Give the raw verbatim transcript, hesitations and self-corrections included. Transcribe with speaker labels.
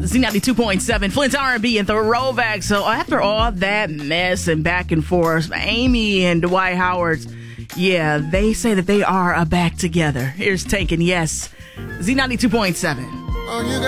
Speaker 1: Z ninety-two point seven, Flint's R and B and Throwback. So after all that mess and back and forth, Amy and Dwight Howard, yeah, they say that they are uh, back together. Here's Tank and Yes, Z ninety-two point seven.
Speaker 2: Oh, you